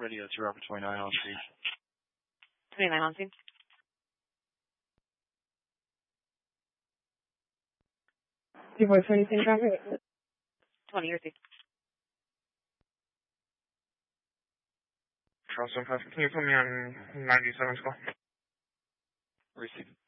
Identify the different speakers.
Speaker 1: Radio 2 Robert 29 on scene.
Speaker 2: 29 on scene.
Speaker 3: Your voice for anything, traffic?
Speaker 2: 20 your scene.
Speaker 4: Charleston 5, can you put me on 97 squad?
Speaker 1: Receive.